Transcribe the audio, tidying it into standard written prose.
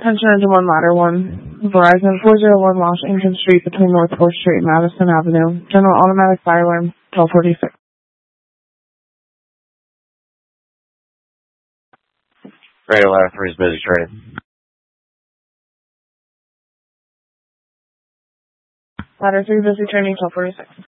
Attention engine 1, ladder 1. Verizon 401 Washington Street between North 4th Street and Madison Avenue. General automatic fire alarm 1246. Radio ladder 3 is busy training. Ladder 3 busy training 1246.